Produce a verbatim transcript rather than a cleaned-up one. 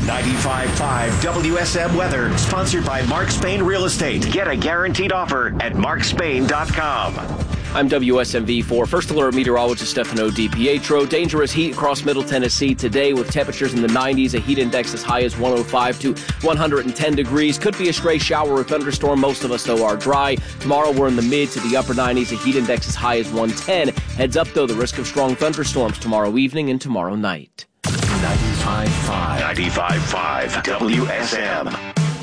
ninety-five point five W S M weather, sponsored by Mark Spain Real Estate. Get a guaranteed offer at mark spain dot com. I'm W S M V four First Alert meteorologist Stefano DiPietro. Dangerous heat across Middle Tennessee today with temperatures in the nineties, a heat index as high as one oh five to one hundred ten degrees. Could be a stray shower or thunderstorm. Most of us, though, are dry. Tomorrow we're in the mid to the upper nineties, a heat index as high as one ten. Heads up, though, the risk of strong thunderstorms tomorrow evening and tomorrow night. ninety-five point five ninety-five point five W S M.